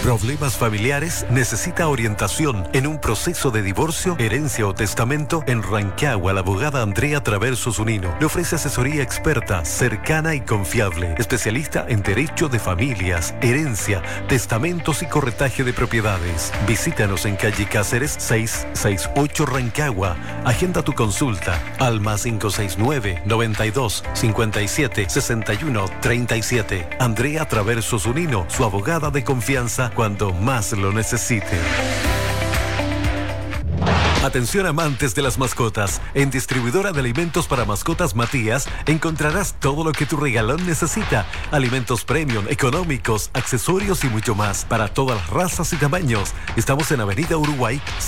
¿Problemas familiares? ¿Necesita orientación en un proceso de divorcio, herencia o testamento? En Rancagua, la abogada Andrea Traverso Zunino le ofrece asesoría experta, cercana y confiable. Especialista en derecho de familias, herencia, testamentos y corretaje de propiedades. Visítanos en calle Cáceres 668 Rancagua. Agenda tu consulta al más 569 92 57 61 37. Andrea Traverso Zunino, su abogada de confianza cuando más lo necesite. Atención amantes de las mascotas. En Distribuidora de Alimentos para Mascotas Matías encontrarás todo lo que tu regalón necesita. Alimentos premium, económicos, accesorios y mucho más para todas las razas y tamaños. Estamos en Avenida Uruguay